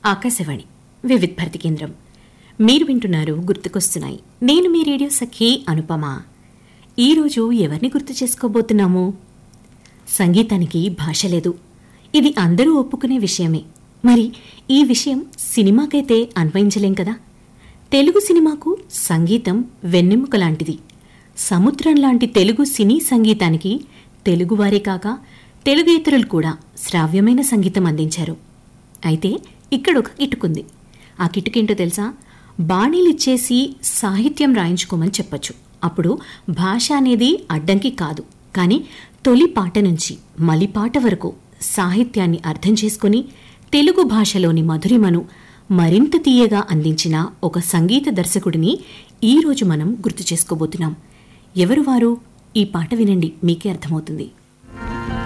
ఆకాశవాణి వివిధ భారతి కేంద్రం. మీరు వింటున్నారు గుర్తుకొస్తున్నాయి. నేను మీ రేడియో సఖి అనుపమ. ఈరోజు ఎవరిని గుర్తు చేసుకోబోతున్నాము? సంగీతానికి భాష లేదు, ఇది అందరూ ఒప్పుకునే విషయమే. మరి ఈ విషయం సినిమాకైతే అన్వయించలేం కదా. తెలుగు సినిమాకు సంగీతం వెన్నెముక లాంటిది. సముద్రం లాంటి తెలుగు సినీ సంగీతానికి తెలుగువారే కాక తెలుగేతరులు కూడా శ్రావ్యమైన సంగీతం అందించారు. అయితే ఇక్కడ ఒక కిటుకుంది. ఆ కిటుకేంటో తెలుసా? బాణీలిచ్చేసి సాహిత్యం రాయించుకోమని చెప్పచ్చు. అప్పుడు భాష అనేది అడ్డంకి కాదు, కానీ తొలి పాట నుంచి మలిపాట వరకు సాహిత్యాన్ని అర్థం చేసుకుని తెలుగు భాషలోని మధురిమను మరింత తీయగా అందించిన ఒక సంగీత దర్శకుడిని ఈరోజు మనం గుర్తు చేసుకోబోతున్నాం. ఎవరు వారు? ఈ పాట వినండి, మీకే అర్థమవుతుంది.